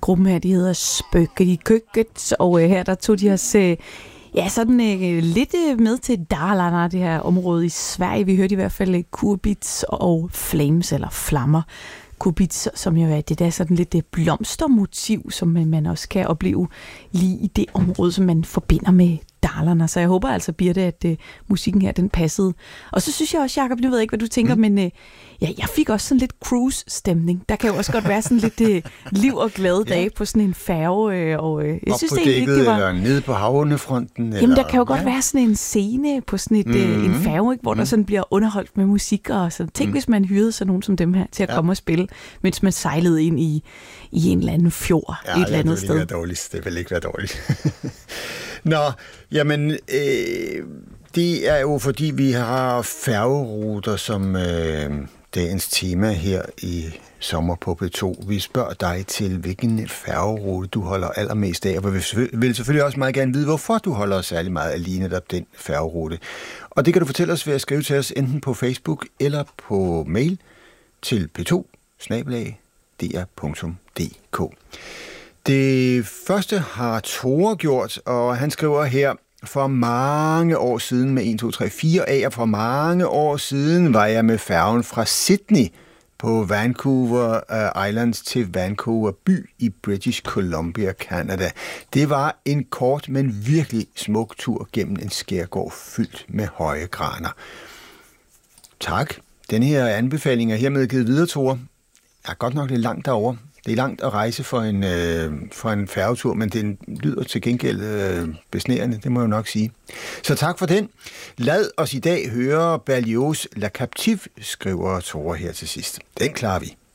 gruppen her, de hedder Spøgget Køkket, og her der tog de os sådan lidt med til Dalarna, det her område i Sverige. Vi hørte i hvert fald Kurbits og Flames, eller Flammer. Kurbits, som jo er det der sådan lidt blomstermotiv, som man også kan opleve lige i det område, som man forbinder med Dalarna. Så jeg håber altså, Birte, at musikken her, den passede. Og så synes jeg også, Jacob, nu ved jeg ikke, hvad du tænker, men jeg fik også sådan lidt cruise-stemning. Der kan jo også godt være sådan lidt liv og glade dage på sådan en færge. Og jeg synes på dækket, det var... eller nede på havnefronten. Jamen, der kan jo godt være sådan en scene på sådan en færge, ikke, hvor der sådan bliver underholdt med musik og sådan. Tænk, hvis man hyrede sådan nogen som dem her til at komme og spille, mens man sejlede ind i en eller anden fjord et eller andet sted. Det vil ikke være dårligt. Nå, jamen, det er jo fordi, vi har færgeruter som dagens tema her i Sommer på P2. Vi spørger dig til, hvilken færgerute du holder allermest af, og vi vil selvfølgelig også meget gerne vide, hvorfor du holder særlig meget af lige netop den færgerute. Og det kan du fortælle os ved at skrive til os enten på Facebook eller på mail til p2@dr.dk. Det første har Tore gjort, og han skriver her: for mange år siden med 1, 2, 3, 4 A, og for mange år siden var jeg med færgen fra Sydney på Vancouver Islands til Vancouver by i British Columbia, Canada. Det var en kort, men virkelig smuk tur gennem en skærgård fyldt med høje graner. Tak. Den her anbefaling er hermed givet videre, Tore. Jeg er godt nok lidt langt derovre. Det er langt at rejse for en færgetur, men det lyder til gengæld besnærende, det må jeg nok sige. Så tak for den. Lad os i dag høre Berlioz' La Captive, skriver Tore her til sidst. Den klarer vi.